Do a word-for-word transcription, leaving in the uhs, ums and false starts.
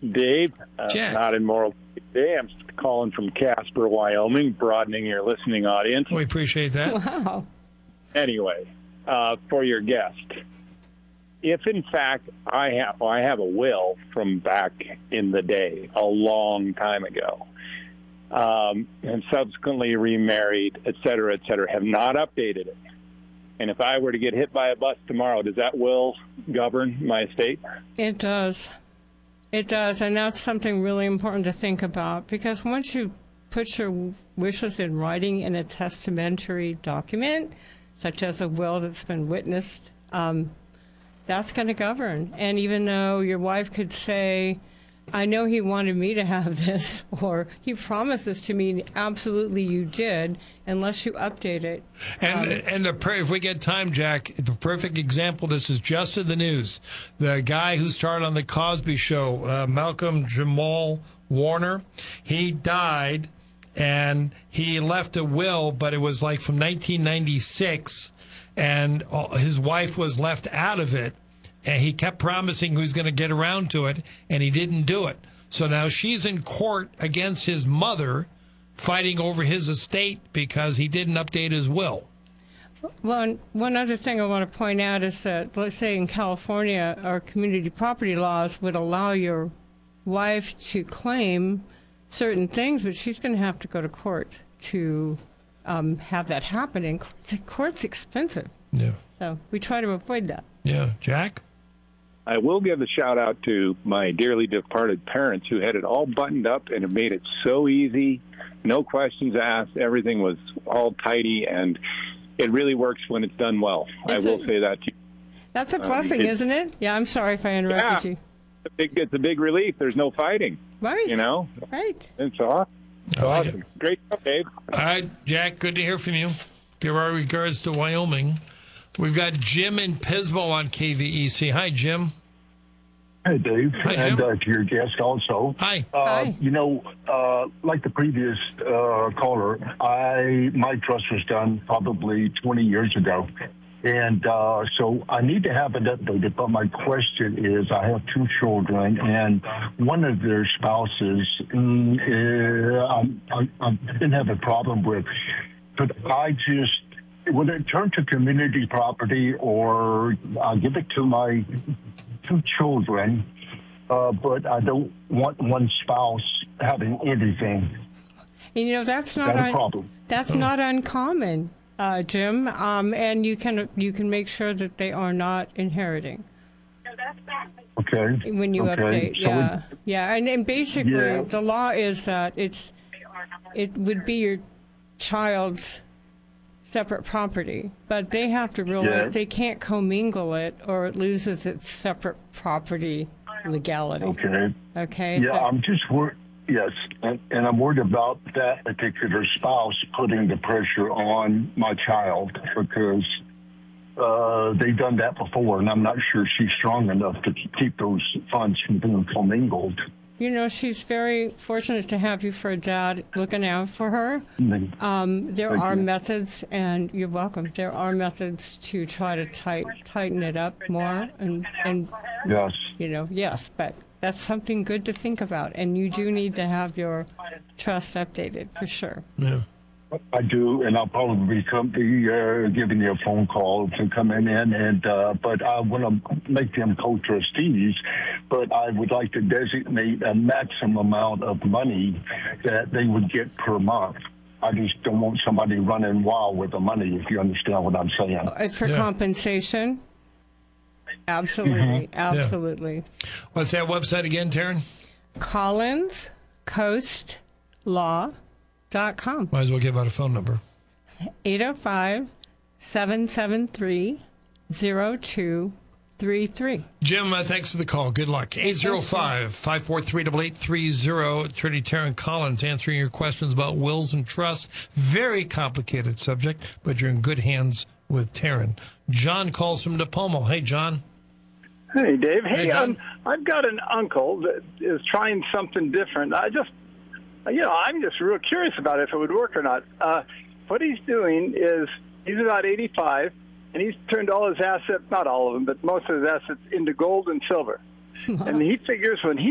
Dave. Uh, Jack. Not in Moral today. I'm calling from Casper, Wyoming, broadening your listening audience. We appreciate that. Wow. Anyway, uh, for your guest, if in fact I have, well, I have a will from back in the day, a long time ago, um, and subsequently remarried, et cetera, et cetera, have not updated it. And if I were to get hit by a bus tomorrow, does that will govern my estate? It does. It does, and that's something really important to think about, because once you put your wishes in writing in a testamentary document, such as a will that's been witnessed, um, that's going to govern. And even though your wife could say, I know he wanted me to have this, or he promised this to me, absolutely you did, unless you update it. And Um, and the per- if we get time, Jack, the perfect example. This is just in the news. The guy who starred on the Cosby Show, uh, Malcolm Jamal Warner, he died, and he left a will, but it was like from nineteen ninety-six, and all, his wife was left out of it. And he kept promising he was going to get around to it, and he didn't do it. So now she's in court against his mother, fighting over his estate because he didn't update his will. Well, and one other thing I want to point out is that, let's say in California, our community property laws would allow your wife to claim certain things, but she's going to have to go to court to um, have that happen. And court's expensive. Yeah. So we try to avoid that. Yeah. Jack? I will give a shout out to my dearly departed parents who had it all buttoned up and have made it so easy. No questions asked. Everything was all tidy, and it really works when it's done well. Is I will it? say that to you. That's a Um, blessing, it- isn't it? Yeah, I'm sorry if I interrupted Yeah. you. It's a big, it's a big relief. There's no fighting, Right. you know? Right. It's awesome. It's I like awesome. Great stuff, Dave. All right, Jack, good to hear from you. Give our regards to Wyoming. We've got Jim in Pismo on K V E C. Hi, Jim. Hey, Dave, Hi, and Jim. uh, to your guest also. Hi. Uh, Hi. You know, uh, like the previous uh, caller, I my trust was done probably twenty years ago, and uh, so I need to have it updated. But my question is, I have two children, and one of their spouses, mm, uh, I'm, I'm, I didn't have a problem with, but I just. Would it turn to community property, or I'll give it to my two children, uh, but I don't want one spouse having anything. And, you know, that's not Not a un- problem. that's not uncommon, uh, Jim. Um, and you can you can make sure that they are not inheriting Okay. when you okay. update. So Yeah, it- yeah. And, and basically, Yeah. the law is that it's it would be your child's separate property, but they have to realize Yeah. they can't commingle it, or it loses its separate property legality. okay. Okay. Yeah, So- I'm just worried. Yes, and, and I'm worried about that particular spouse putting the pressure on my child because uh, they've done that before, and I'm not sure she's strong enough to keep those funds from being commingled. You know, she's very fortunate to have you for a dad looking out for her. Um, there Thank are you. methods, and you're welcome. There are methods to try to tight, tighten it up more, and and Yes. you know, yes, but that's something good to think about. And you do need to have your trust updated for sure. Yeah. I do, and I'll probably come be uh, giving you a phone call to come in, and uh, but I want to make them co-trustees, but I would like to designate a maximum amount of money that they would get per month. I just don't want somebody running wild with the money, if you understand what I'm saying. It's for Yeah. compensation. Absolutely, absolutely. What's that website again, Taryn? Collins Coast Law dot com. Might as well give out a phone number. eight oh five, seven seven three, oh two three three. Jim, uh, thanks for the call. Good luck. eight oh five, five four three, eight eight three oh. Attorney Taryn Collins answering your questions about wills and trusts. Very complicated subject, but you're in good hands with Taryn. John calls from DePomo. Hey, John. Hey, Dave. Hey, Hey, John. um, I've got an uncle that is trying something different. I just, you know, I'm just real curious about if it would work or not. Uh, what he's doing is he's about eighty-five, and he's turned all his assets, not all of them, but most of his assets into gold and silver. And he figures when he